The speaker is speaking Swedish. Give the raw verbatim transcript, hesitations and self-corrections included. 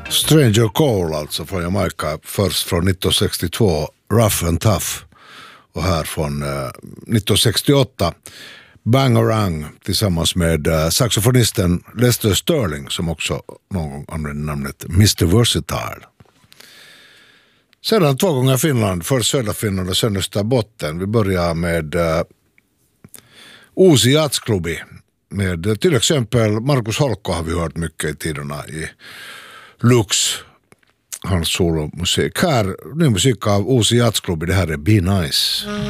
Stranger Cole alltså från Jamaica, först från nittonhundrasextiotvå, Rough and Tough, och här från eh, nittonhundrasextioåtta, Bangarang tillsammans med eh, saxofonisten Lester Sterling, som också någon gång använde namnet mister Versatile. Sedan två gånger Finland, först södra Finland och sen Österbotten. Vi börjar med eh, Uusi Jatsklubi med eh, till exempel Markus Holkko har vi hört mycket i tiderna i Lux, hans solomusik. Här, ny musik av Uusi Jatsklubi, det här är Be Nice.